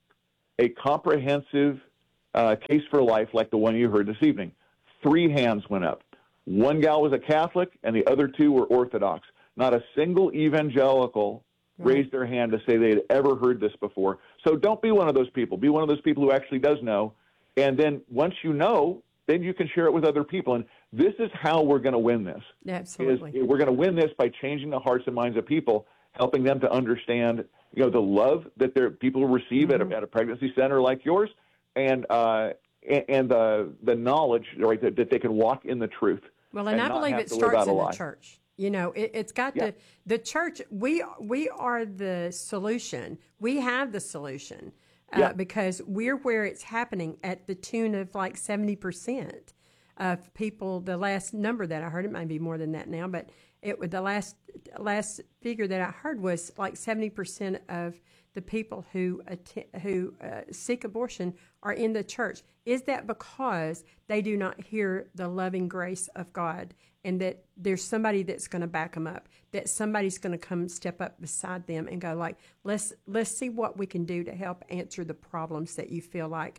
S10: a comprehensive uh, case for life like the one you heard this evening? Three hands went up. One gal was a Catholic, and the other two were Orthodox. Not a single evangelical
S8: Right.
S10: raised their hand to say they had ever heard this before. So don't be one of those people. Be one of those people who actually does know. And then once you know, then you can share it with other people. And this is how we're going to win this.
S8: Absolutely.
S10: Is we're going to win this by changing the hearts and minds of people, helping them to understand, you know, the love that their people receive mm-hmm. at, a, at a pregnancy center like yours, and uh, and, and the the knowledge, right, that, that they can walk in the truth.
S8: Well, and, and I believe it starts in the church. You know, it, it's got yeah. to, the church, we we are the solution. We have the solution uh, yeah. because we're where it's happening at the tune of like seventy percent of people. The last number that I heard, it might be more than that now, but it the last last figure that I heard was like seventy percent of the people who att- who uh, seek abortion are in the church. Is that because they do not hear the loving grace of God, and that there's somebody that's going to back them up, that somebody's going to come step up beside them and go like, let's let's see what we can do to help answer the problems that you feel like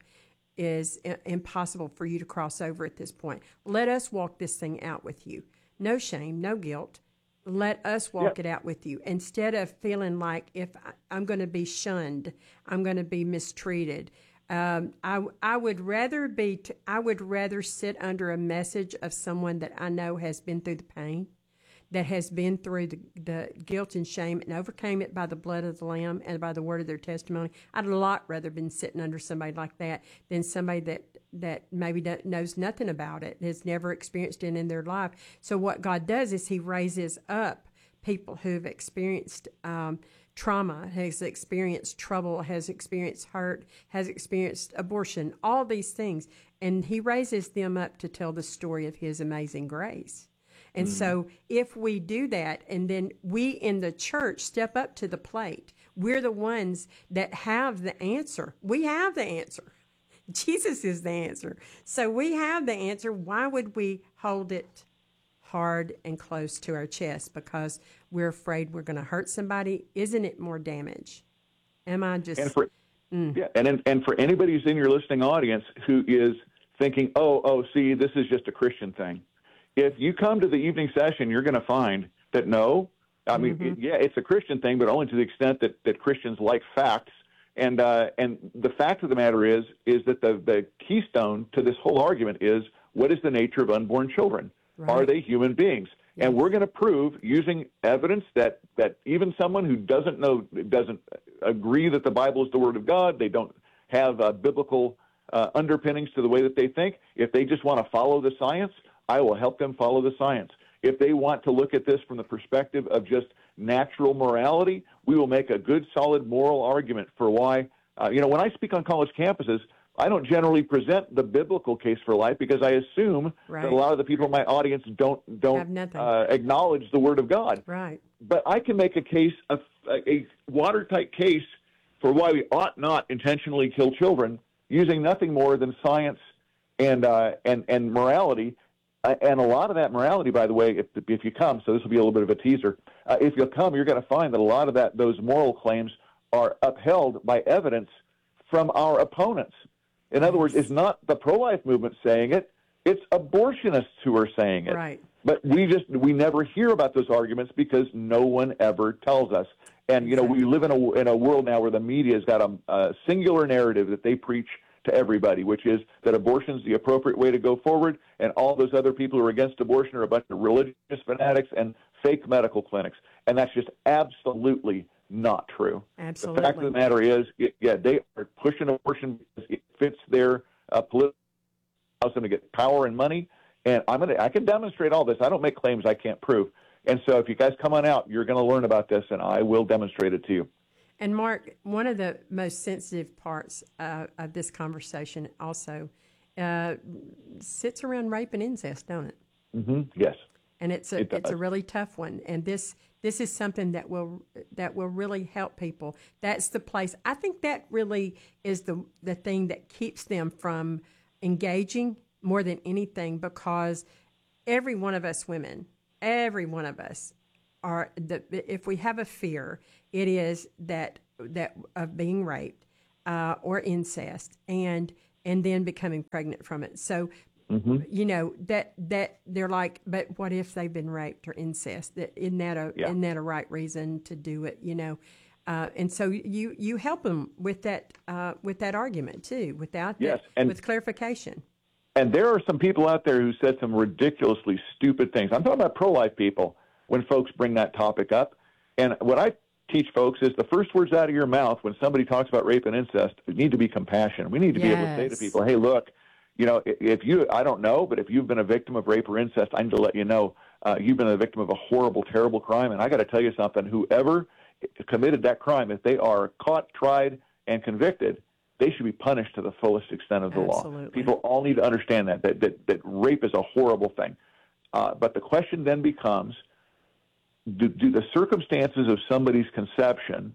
S8: is I- impossible for you to cross over at this point. Let us walk this thing out with you. No shame, no guilt. Let us walk
S10: yeah.
S8: it out with you, instead of feeling like if I, I'm going to be shunned, I'm going to be mistreated. Um, I I would rather be t- I would rather sit under a message of someone that I know has been through the pain, that has been through the, the guilt and shame and overcame it by the blood of the Lamb and by the word of their testimony. I'd a lot rather been sitting under somebody like that than somebody that that maybe knows nothing about it, has never experienced it in their life. So what God does is He raises up people who've experienced um, trauma, has experienced trouble, has experienced hurt, has experienced abortion, all these things. And He raises them up to tell the story of His amazing grace. And mm. so if we do that, and then we in the church step up to the plate, we're the ones that have the answer. We have the answer. Jesus is the answer. So we have the answer. Why would we hold it hard and close to our chest? Because we're afraid we're going to hurt somebody. Isn't it more damage? Am I just...
S10: And for,
S8: mm.
S10: yeah, and, and for anybody who's in your listening audience who is thinking, oh, oh, see, this is just a Christian thing. If you come to the evening session, you're going to find that no, I mean,
S8: Mm-hmm.
S10: it, yeah, it's a Christian thing, but only to the extent that, that Christians like facts. And uh, and the fact of the matter is is that the, the keystone to this whole argument is, what is the nature of unborn children?
S8: Right.
S10: Are they human beings? Yes. And we're going to prove using evidence that, that even someone who doesn't know, doesn't agree that the Bible is the Word of God, they don't have uh, biblical uh, underpinnings to the way that they think, if they just want to follow the science, I will help them follow the science. If they want to look at this from the perspective of just natural morality, we will make a good, solid moral argument for why. Uh, you know, when I speak on college campuses, I don't generally present the biblical case for life because I assume
S8: right.
S10: that a lot of the people in my audience don't don't uh, acknowledge the Word of God.
S8: Right.
S10: But I can make a case, a, a watertight case for why we ought not intentionally kill children using nothing more than science and uh, and and morality. Uh, and a lot of that morality, by the way, if if you come, so this will be a little bit of a teaser. Uh, if you come, you're going to find that a lot of that those moral claims are upheld by evidence from our opponents. In other words, it's not the pro-life movement saying it; it's abortionists who are saying it.
S8: Right.
S10: But we just we never hear about those arguments because no one ever tells us. And you know, we live in a in a world now where the media has got a, a singular narrative that they preach to everybody, which is that abortion is the appropriate way to go forward, and all those other people who are against abortion are a bunch of religious fanatics and fake medical clinics. And that's just absolutely not true.
S8: Absolutely.
S10: The fact of the matter is, it, yeah, they are pushing abortion because it fits their uh, political, allows them to get power and money. And I'm gonna, I can demonstrate all this. I don't make claims I can't prove. And so if you guys come on out, you're going to learn about this, and I will demonstrate it to you.
S8: And Mark, one of the most sensitive parts uh, of this conversation also uh, sits around rape and incest, don't it?
S10: Mm-hmm. Yes.
S8: and it's a
S10: It does.
S8: it's a really tough one. And this this is something that will that will really help people. That's the place. I think that really is the the thing that keeps them from engaging more than anything, because every one of us women, every one of us are the, if we have a fear, it is that that of being raped uh, or incest, and and then becoming pregnant from it. So, mm-hmm. you know that that they're like, but what if they've been raped or incest? That isn't that a
S10: yeah.
S8: isn't that a right reason to do it? You know, uh, and so you you help them with that uh, with that argument too, without
S10: yes,
S8: that,
S10: and,
S8: with clarification.
S10: And there are some people out there who said some ridiculously stupid things. I'm talking about pro-life people when folks bring that topic up. And what I teach folks is the first words out of your mouth when somebody talks about rape and incest need to be compassion. We need to
S8: yes.
S10: be able to say to people, hey, look, you know, if you, I don't know, but if you've been a victim of rape or incest, I need to let you know uh, you've been a victim of a horrible, terrible crime. And I got to tell you something, whoever committed that crime, if they are caught, tried, and convicted, they should be punished to the fullest extent of the
S8: Absolutely.
S10: law. People all need to understand that, that, that, that rape is a horrible thing. Uh, but the question then becomes, do, do the circumstances of somebody's conception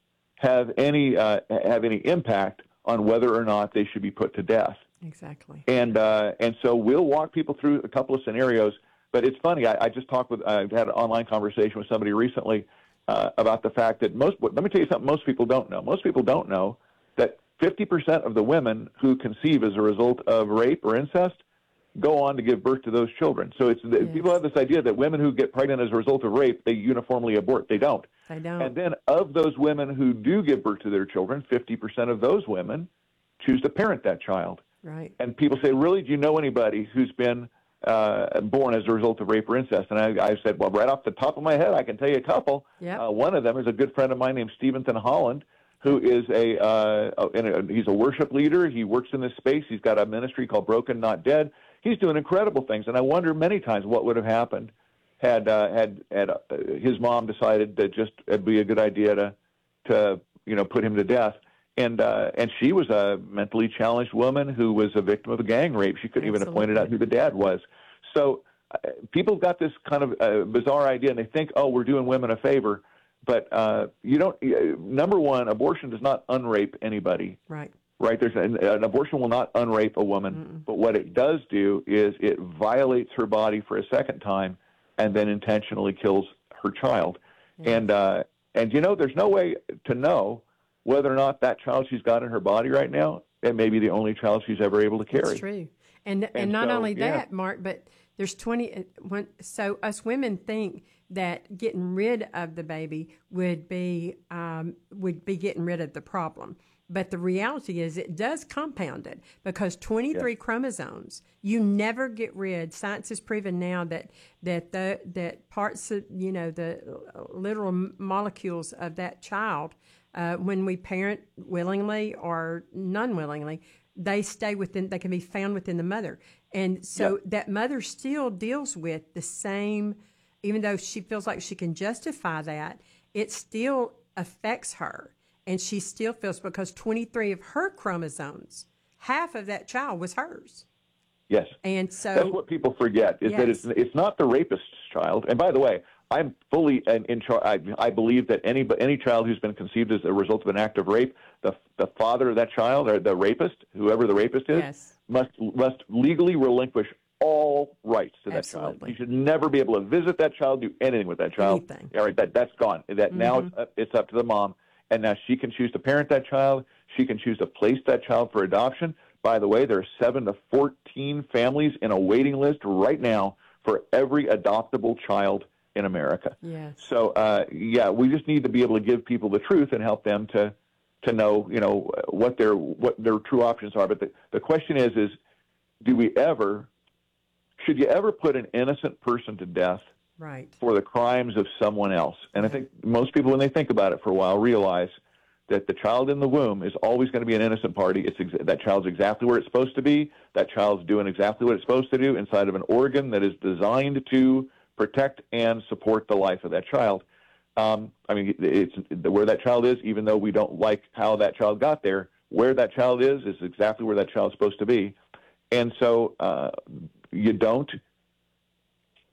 S10: have any uh, have any impact on whether or not they should be put to death?
S8: Exactly.
S10: And uh, and so we'll walk people through a couple of scenarios. But it's funny. I, I just talked with. I had an online conversation with somebody recently uh, about the fact that most. Let me tell you something. Most people don't know. Most people don't know that fifty percent of the women who conceive as a result of rape or incest go on to give birth to those children. So it's yes. people have this idea that women who get pregnant as a result of rape, they uniformly abort. They don't.
S8: They don't.
S10: And then of those women who do give birth to their children, fifty percent of those women choose to parent that child.
S8: Right.
S10: And people say, really, do you know anybody who's been uh, born as a result of rape or incest? And I, I said, well, right off the top of my head, I can tell you a couple.
S8: Yep.
S10: Uh, one of them is a good friend of mine named Stevenson Holland, who is a, uh, a, he's a worship leader. He works in this space. He's got a ministry called Broken Not Dead. He's doing incredible things. And I wonder many times what would have happened had uh, had, had uh, his mom decided that just it'd be a good idea to, to you know, put him to death. And uh, and she was a mentally challenged woman who was a victim of a gang rape. She couldn't Absolutely. even have pointed out who the dad was. So uh, people got this kind of uh, bizarre idea, and they think, oh, we're doing women a favor. But uh, you don't. Uh, number one, abortion does not unrape anybody.
S8: Right.
S10: Right. There's an, an abortion will not unrape a woman. Mm-mm. But what it does do is it violates her body for a second time, and then intentionally kills her child. Yeah. And uh, and you know, there's no way to know whether or not that child she's got in her body right now, it may be the only child she's ever able to carry.
S8: That's true. And and, and not so, only that, yeah. Mark, but there's twenty. So us women think that getting rid of the baby would be um, would be getting rid of the problem. But the reality is it does compound it, because twenty-three yeah. chromosomes, you never get rid. Science has proven now that that the, that parts of, you know, the literal molecules of that child, uh, when we parent willingly or non-willingly, they stay within, they can be found within the mother. And so yep. that mother still deals with the same, even though she feels like she can justify that, it still affects her. And she still feels, because twenty-three of her chromosomes, half of that child was hers.
S10: Yes.
S8: And so
S10: that's what people forget, is
S8: yes.
S10: that it's it's not the rapist's child. And by the way, I'm fully in, in charge. I, I believe that any any child who's been conceived as a result of an act of rape, the the father of that child, or the rapist, whoever the rapist is,
S8: yes.
S10: must must legally relinquish all rights to that
S8: Absolutely.
S10: child. He should never be able to visit that child, do anything with that child.
S8: Anything.
S10: All right, that that's gone. That mm-hmm. now it's up, it's up to the mom. And now she can choose to parent that child. She can choose to place that child for adoption. By the way, there are seven to fourteen families in a waiting list right now for every adoptable child in America.
S8: Yes.
S10: So, uh, yeah, we just need to be able to give people the truth and help them to to know, you know, what their what their true options are. But the, the question is, is do we ever, should you ever put an innocent person to death?
S8: Right.
S10: For the crimes of someone else? And I think most people, when they think about it for a while, realize that the child in the womb is always going to be an innocent party. It's ex- that child's exactly where it's supposed to be. That child's doing exactly what it's supposed to do inside of an organ that is designed to protect and support the life of that child. Um, I mean, it's where that child is, even though we don't like how that child got there, where that child is is exactly where that child's supposed to be. And so uh, you don't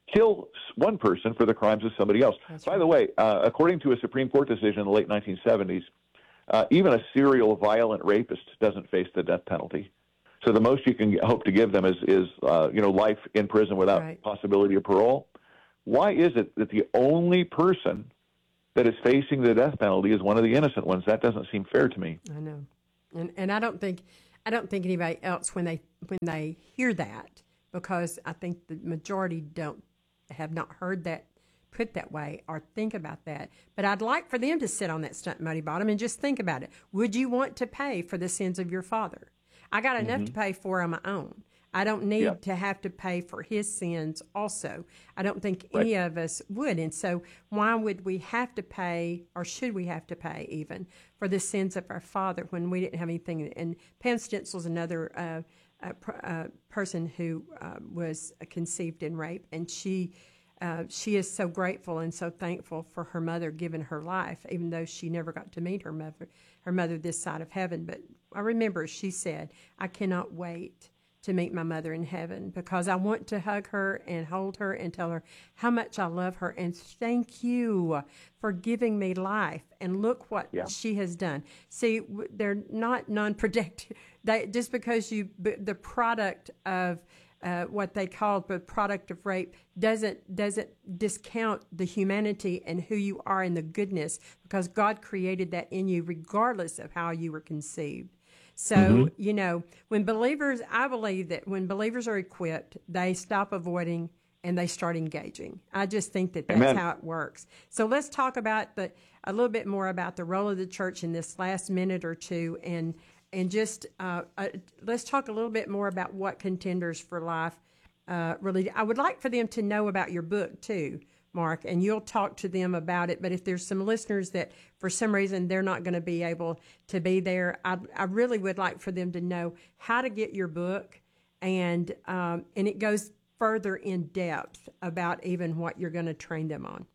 S10: kill one person for the crimes of somebody else. That's By right. the way, uh, according to a Supreme Court decision in the late nineteen seventies, uh, even a serial violent rapist doesn't face the death penalty. So the most you can hope to give them is, is uh, you know, life in prison without right. possibility of parole. Why is it that the only person that is facing the death penalty is one of the innocent ones? That doesn't seem fair to me.
S8: I know, and and I don't think I don't think anybody else when they when they hear that, because I think the majority don't have not heard that put that way or think about that. But I'd like for them to sit on that stump muddy bottom and just think about it. Would you want to pay for the sins of your father? I got enough mm-hmm. to pay for on my own. I don't need yeah. to have to pay for his sins also. I don't think right. any of us would. And so why would we have to pay, or should we have to pay even, for the sins of our father when we didn't have anything? And Pam Stencil's another uh, uh, uh, person who uh, was conceived in rape, and she uh, she is so grateful and so thankful for her mother giving her life, even though she never got to meet her mother, her mother this side of heaven. But I remember she said, "I cannot wait to meet my mother in heaven, because I want to hug her and hold her and tell her how much I love her and thank you for giving me life. And look what yeah. she has done." See, they're not non-productive. They, just because you, the product of uh, what they call the product of rape doesn't doesn't discount the humanity and who you are and the goodness, because God created that in you regardless of how you were conceived. So, mm-hmm. you know, when believers, I believe that when believers are equipped, they stop avoiding and they start engaging. I just think that that's Amen. How it works. So let's talk about the, a little bit more about the role of the church in this last minute or two. And, and just uh, uh, let's talk a little bit more about what Contenders for Life uh, really, I would like for them to know about your book too, Mark, and you'll talk to them about it. But if there's some listeners that for some reason they're not going to be able to be there, I, I really would like for them to know how to get your book, and um, and it goes further in depth about even what you're going to train them on.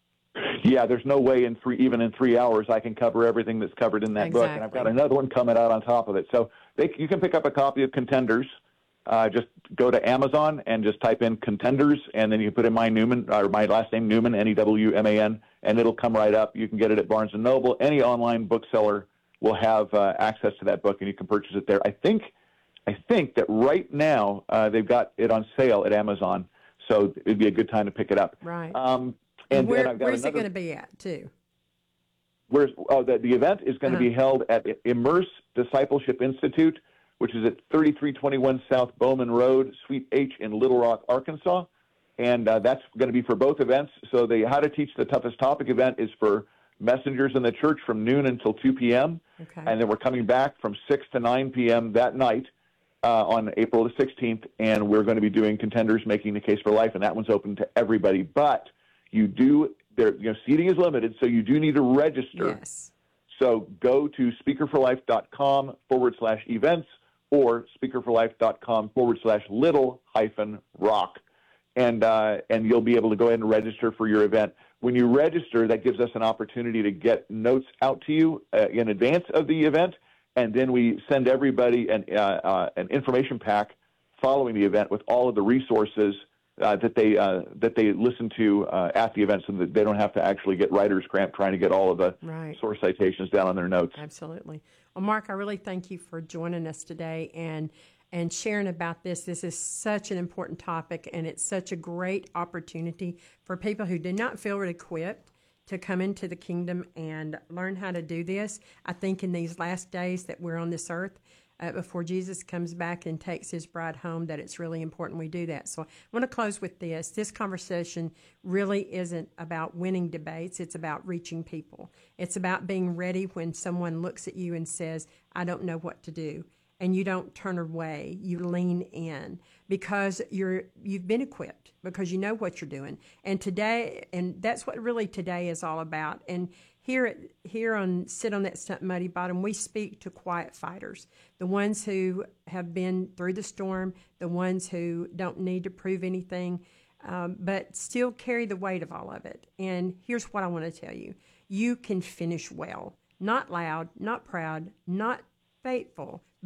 S10: Yeah, there's no way in three, even in three hours I can cover everything that's covered in that
S8: exactly.
S10: book, and I've got another one coming out on top of it. So they, you can pick up a copy of Contenders. Uh, just go to Amazon and just type in Contenders, and then you put in my Newman, or my last name, Newman, N E W M A N, and it'll come right up. You can get it at Barnes and Noble. Any online bookseller will have uh, access to that book, and you can purchase it there. I think I think that right now uh, they've got it on sale at Amazon, so it'd be a good time to pick it up.
S8: Right.
S10: Um,
S8: and
S10: and
S8: where,
S10: then I've got
S8: where's
S10: another,
S8: it going to be at, too?
S10: Where's, oh, the, the event is going to
S8: uh-huh.
S10: be held at Immerse Discipleship Institute, which is at thirty-three twenty-one South Bowman Road, Suite H in Little Rock, Arkansas. And uh, that's going to be for both events. So the How to Teach the Toughest Topic event is for messengers in the church from noon until two p.m.
S8: Okay.
S10: And then we're coming back from six to nine p.m. that night uh, on April the sixteenth. And we're going to be doing Contenders, Making the Case for Life. And that one's open to everybody. But you do, there, you know, seating is limited, so you do need to register.
S8: Yes.
S10: So go to speakerforlife.com forward slash events, or speakerforlife.com forward slash little hyphen rock. And, uh, and you'll be able to go ahead and register for your event. When you register, that gives us an opportunity to get notes out to you uh, in advance of the event. And then we send everybody an, uh, uh, an information pack following the event with all of the resources uh, that they uh, that they listen to uh, at the event, so that they don't have to actually get writer's cramp trying to get all of the
S8: right.
S10: source citations down on their notes.
S8: Absolutely. Well, Mark, I really thank you for joining us today and and sharing about this. This is such an important topic, and it's such a great opportunity for people who do not feel equipped to come into the kingdom and learn how to do this. I think in these last days that we're on this earth, uh, before Jesus comes back and takes his bride home, that it's really important we do that. So I want to close with this. This conversation really isn't about winning debates. It's about reaching people. It's about being ready when someone looks at you and says, I don't know what to do. And you don't turn away. You lean in because you're you've been equipped, because you know what you're doing. And today, and that's what really today is all about. And here at, here on Sit on That Stump Muddy Bottom, we speak to quiet fighters, the ones who have been through the storm, the ones who don't need to prove anything, um, but still carry the weight of all of it. And here's what I want to tell you: you can finish well, not loud, not proud, not faithful,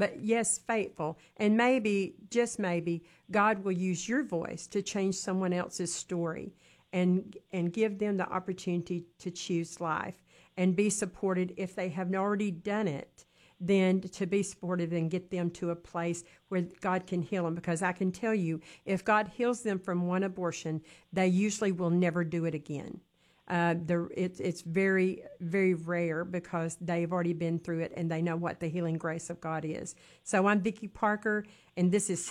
S8: but yes, faithful. And maybe, just maybe, God will use your voice to change someone else's story and and give them the opportunity to choose life and be supported if they have already done it. Then to be supportive and get them to a place where God can heal them. Because I can tell you, if God heals them from one abortion, they usually will never do it again. Uh, the, it, it's very, very rare because they've already been through it and they know what the healing grace of God is. So I'm Vicki Parker, and this is